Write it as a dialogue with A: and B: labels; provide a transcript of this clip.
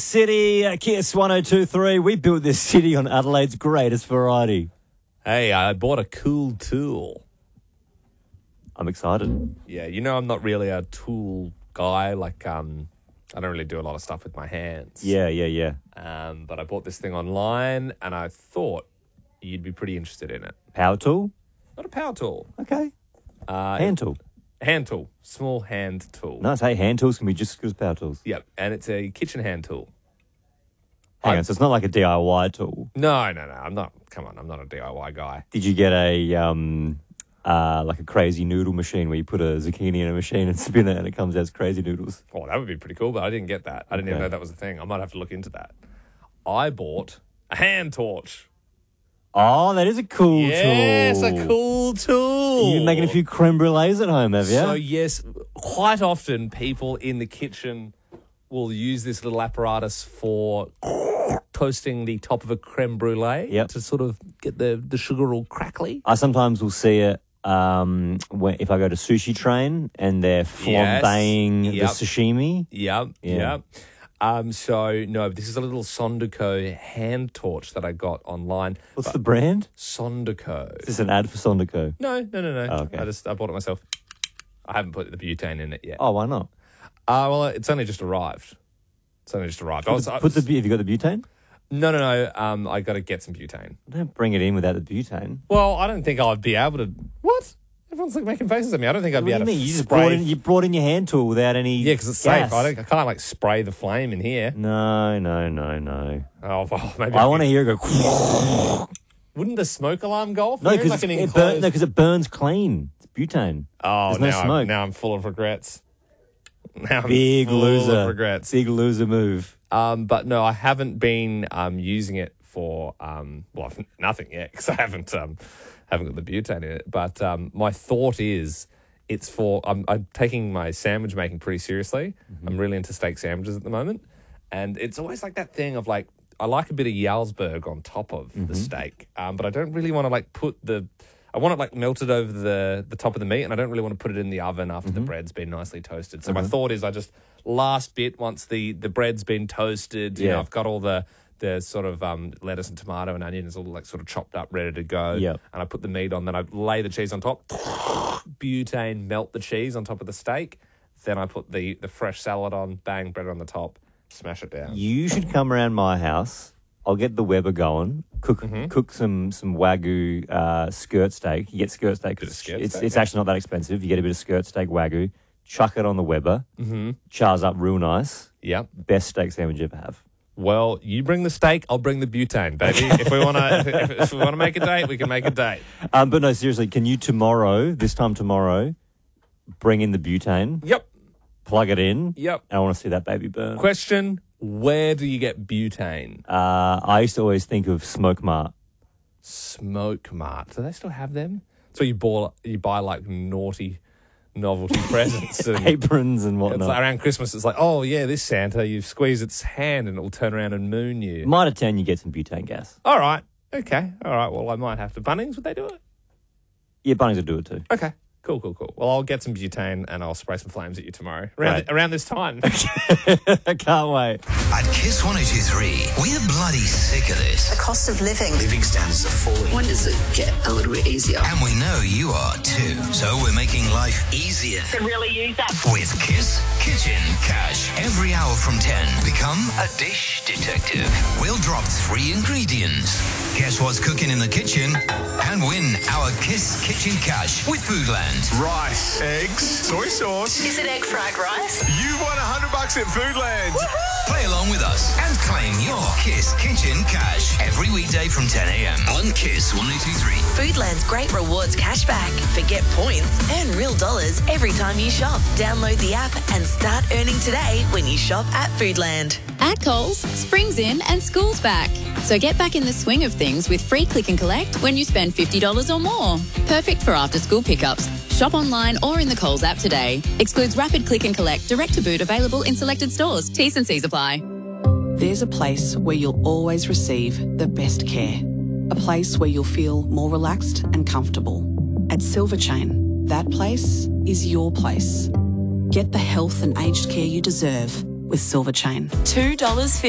A: City, Kiss 102.3. We built this city on Adelaide's greatest variety.
B: Hey, I bought a cool tool.
A: I'm excited.
B: Yeah, I'm not really a tool guy. Like, I don't really do a lot of stuff with my hands.
A: Yeah.
B: But I bought this thing online, and I thought you'd be pretty interested in it.
A: Power tool?
B: Not a power tool.
A: Okay. Hand tool.
B: Hand tool. Small hand tool.
A: Nice. Hey, hand tools can be just as good as power tools.
B: Yep, and it's a kitchen hand tool.
A: Hang on, so it's not like a DIY tool.
B: No. I'm not a DIY guy.
A: Did you get a like a crazy noodle machine where you put a zucchini in a machine and spin it and it comes out as crazy noodles?
B: Oh, that would be pretty cool, but I didn't get that. I didn't even know that was a thing. I might have to look into that. I bought a hand torch.
A: Oh, that is a cool tool.
B: Yes, a cool tool.
A: You've been making a few creme brulees at home, have you?
B: So, yes, quite often people in the kitchen will use this little apparatus for toasting the top of a creme brulee to sort of get the sugar all crackly.
A: I sometimes will see it if I go to Sushi Train and they're flambeing the sashimi.
B: Yep. So, no, this is a little Sondico hand torch that I got online.
A: What's the brand?
B: Sondico.
A: Is this an ad for Sondico?
B: No.
A: Oh, okay.
B: I bought it myself. I haven't put the butane in it yet.
A: Oh, why not?
B: Well, it's only just arrived. Have you got the butane?
A: No.
B: I got to get some butane.
A: Don't bring it in without the butane.
B: Well, I don't think I'd be able to. What? Everyone's like making faces at me. I don't think I'd be able to.
A: You just brought in your hand tool without any.
B: Yeah, because it's
A: gas.
B: safe. I can't like spray the flame in here.
A: No.
B: Oh, well, maybe
A: I want to hear it go.
B: Wouldn't the smoke alarm go off?
A: No, because it burns clean. It's butane.
B: Oh,
A: there's no smoke.
B: Now I'm full of regrets.
A: Big loser.
B: Of regrets.
A: Big loser move.
B: But no, I haven't been using it for nothing yet because I haven't got the butane in it. But my thought is it's for I'm taking my sandwich making pretty seriously. Mm-hmm. I'm really into steak sandwiches at the moment, and it's always like that thing of like I like a bit of Jarlsberg on top of the steak, but I don't really want to like I want it like melted over the top of the meat, and I don't really want to put it in the oven after the bread's been nicely toasted. So my thought is I just last bit once the bread's been toasted, you know, I've got all the sort of lettuce and tomato and onions all like sort of chopped up, ready to go.
A: Yep.
B: And I put the meat on, then I lay the cheese on top, butane, melt the cheese on top of the steak. Then I put the fresh salad on, bang, bread on the top, smash it down.
A: You should come around my house. I'll get the Weber going. Cook some Wagyu skirt steak. You get skirt steak because it's actually not that expensive. You get a bit of skirt steak Wagyu, chuck it on the Weber, chars up real nice.
B: Yep.
A: Best steak sandwich you ever have.
B: Well, you bring the steak, I'll bring the butane, baby. If we want to make a date, we can make a date.
A: But no, seriously, can you this time tomorrow, bring in the butane?
B: Yep.
A: Plug it in.
B: Yep.
A: And I want to see that baby burn.
B: Question. Where do you get butane?
A: I used to always think of Smoke Mart.
B: Smoke Mart. Do they still have them? So you buy like naughty novelty presents and
A: aprons and whatnot.
B: It's like around Christmas, it's like, oh yeah, this Santa, you squeeze its hand and it will turn around and moon you.
A: Might have 10, you get some butane gas.
B: All right. Okay. All right. Well, I might have to. Bunnings, would they do it?
A: Yeah, Bunnings would do it too.
B: Okay. Cool. Well, I'll get some butane and I'll spray some flames at you tomorrow. Around this time.
A: I can't wait.
C: At Kiss 102.3, we're bloody sick of this.
D: The cost of living.
C: Living standards are falling.
D: When does it get a little bit easier?
C: And we know you are too. So we're making life easier.
D: To really use that.
C: With Kiss Kitchen Cash. Every hour from 10, become a dish detective. We'll drop 3 ingredients. Guess what's cooking in the kitchen? And win our Kiss Kitchen Cash with Foodland.
E: Rice, eggs, soy sauce.
D: Is it egg fried rice?
E: You won $100 at Foodland.
D: Woohoo!
C: Play along with us and claim your Kiss Kitchen Cash every weekday from 10 a.m. on Kiss 102.3.
F: Foodland's great rewards cashback. Forget points, earn real dollars every time you shop. Download the app and start earning today when you shop at Foodland.
G: At Coles, spring's in and school's back. So get back in the swing of things with free click and collect when you spend $50 or more. Perfect for after-school pickups. Shop online or in the Coles app today. Excludes rapid click and collect, direct to boot, available in selected stores. T's and C's apply.
H: There's a place where you'll always receive the best care. A place where you'll feel more relaxed and comfortable. At Silver Chain, that place is your place. Get the health and aged care you deserve with Silver Chain.
F: $2.50